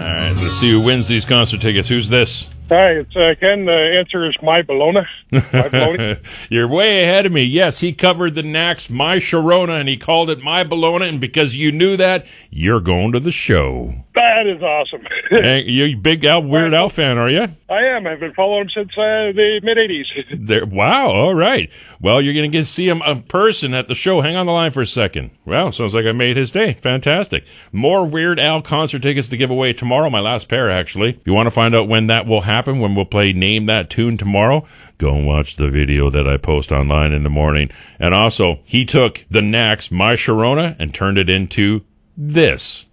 right, let's see who wins these concert tickets. Who's this? Hi, it's Ken. The answer is My Bologna. My Bologna. You're way ahead of me. Yes, he covered the Knack's My Sharona, and he called it My Bologna, and because you knew that, you're going to the show. That is awesome. Hey, you a big Weird Al fan, are you? I am. I've been following him since the mid-'80s. Wow, all right. Well, you're going to get to see him in person at the show. Hang on the line for a second. Well, sounds like I made his day. Fantastic. More Weird Al concert tickets to give away tomorrow, my last pair, actually. If you want to find out when that will happen, when we'll play Name That Tune tomorrow, go and watch the video that I post online in the morning. And also, he took the Knack's My Sharona and turned it into this.